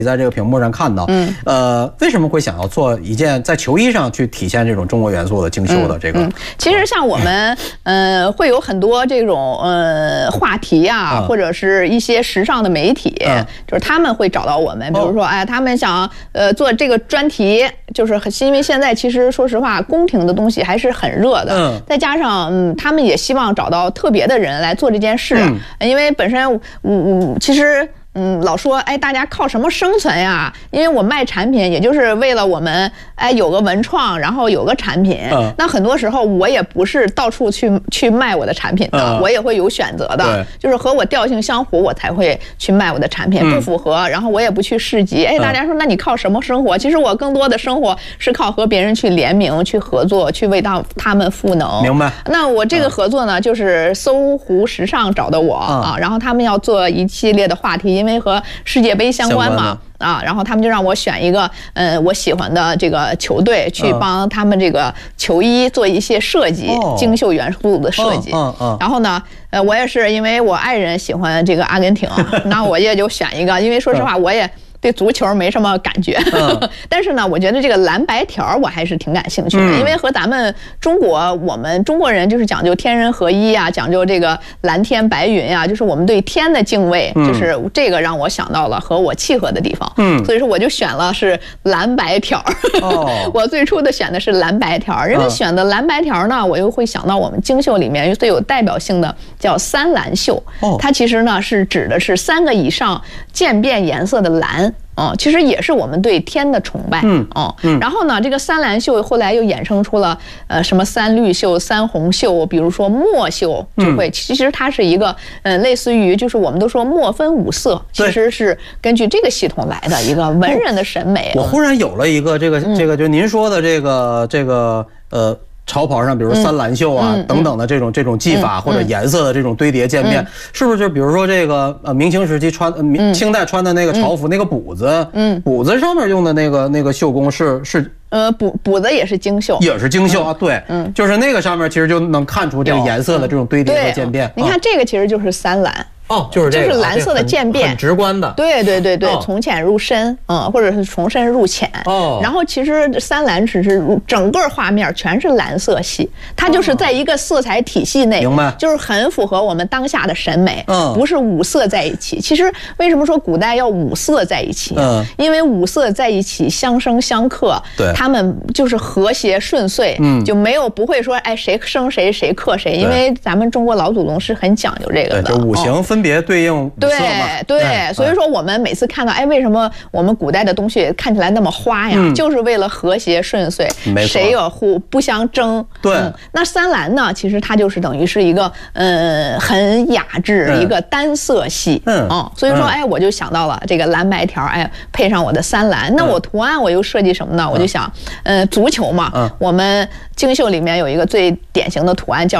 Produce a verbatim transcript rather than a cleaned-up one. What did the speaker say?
在这个屏幕上看到，嗯，呃，为什么会想要做一件在球衣上去体现这种中国元素的精修的这个？嗯嗯、 其实像我们，呃，会有很多这种呃话题啊，嗯、或者是一些时尚的媒体，嗯、就是他们会找到我们，比如说，哦、哎，他们想呃做这个专题，就是因为现在其实说实话，宫廷的东西还是很热的，嗯，再加上嗯，他们也希望找到特别的人来做这件事，嗯、因为本身我我其实。嗯，老说哎，大家靠什么生存呀？因为我卖产品，也就是为了我们哎有个文创，然后有个产品。嗯、那很多时候我也不是到处去去卖我的产品的，嗯、我也会有选择的，就是和我调性相符，我才会去卖我的产品。嗯、不符合，然后我也不去市集。哎，大家说那你靠什么生活？其实我更多的生活是靠和别人去联名、去合作、去为到他们赋能。 明白。 那我这个合作呢，就是搜狐时尚找的我、嗯、啊，然后他们要做一系列的话题。因为和世界杯相关嘛，啊，然后他们就让我选一个，呃，我喜欢的这个球队，去帮他们这个球衣做一些设计，哦、精秀元素的设计。嗯嗯。然后呢，呃，我也是因为我爱人喜欢这个阿根廷，那我也就选一个，因为说实话，我也。对足球没什么感觉，嗯、但是呢，我觉得这个蓝白条我还是挺感兴趣的，嗯、因为和咱们中国，我们中国人就是讲究天人合一啊，讲究这个蓝天白云啊，就是我们对天的敬畏，嗯、就是这个让我想到了和我契合的地方，嗯，所以说我就选了是蓝白条。哦，我最初的选的是蓝白条，因为选的蓝白条呢，我又会想到我们精绣里面最有代表性的叫三蓝绣，哦，它其实呢是指的是三个以上渐变颜色的蓝。哦，其实也是我们对天的崇拜，嗯，哦，嗯，然后呢，这个三蓝绣后来又衍生出了呃什么三绿绣、三红绣，比如说墨绣就会，嗯、其实它是一个呃类似于就是我们都说墨分五色，其实是根据这个系统来的一个文人的审美。 我忽然有了一个这个这个就您说的这个这个呃。潮袍上，比如三蓝绣啊、嗯、等等的这种这种技法、嗯、或者颜色的这种堆叠渐变，嗯、是不是就比如说这个呃明清时期穿呃明清代穿的那个朝服、嗯、那个补子，嗯，补子上面用的那个那个绣工是是呃补补子也是精绣， 也是精绣、嗯、啊，对，嗯，就是那个上面其实就能看出这个颜色的这种堆叠和渐变。 嗯、你看这个其实就是三蓝。 哦，就是这个， 就是蓝色的渐变， 很直观的。 对对对对，哦、从浅入深，嗯，或者是从深入浅。哦。然后其实三蓝只是整个画面全是蓝色系，它就是在一个色彩体系内， 明白？ 就是很符合我们当下的审美。嗯。不是五色在一起。其实为什么说古代要五色在一起？嗯。因为五色在一起相生相克，对，他们就是和谐顺遂，嗯，就没有不会说哎谁生谁谁克谁，因为咱们中国老祖宗是很讲究这个的， 就五行分。分别对应五色嘛， 对对，所以说我们每次看到，哎，为什么我们古代的东西看起来那么花呀？嗯、就是为了和谐顺遂，谁也互不相争。 对、 嗯，那三蓝呢，其实它就是等于是一个呃很雅致、嗯、一个单色系，嗯哦，所以说，哎，我就想到了这个蓝白条，哎，配上我的三蓝，那我图案我又设计什么呢？嗯、我就想，呃，足球嘛，嗯、我们精绣里面有一个最典型的图案叫。